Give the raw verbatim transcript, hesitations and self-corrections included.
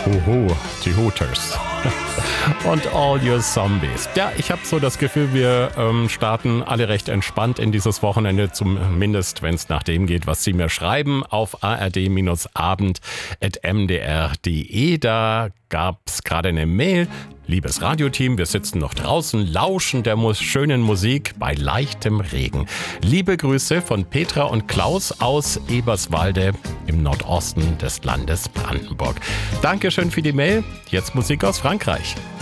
Hoho, die Hooters. Und All Your Zombies. Ja, ich habe so das Gefühl, wir ähm, starten alle recht entspannt in dieses Wochenende, zumindest wenn es nach dem geht, was Sie mir schreiben, auf a r d abend punkt m d r punkt d e. Da gab es gerade eine Mail. Liebes Radioteam, wir sitzen noch draußen, lauschen der mu- schönen Musik bei leichtem Regen. Liebe Grüße von Petra und Klaus aus Eberswalde im Nordosten des Landes Brandenburg. Dankeschön für die Mail. Jetzt Musik aus Frankreich.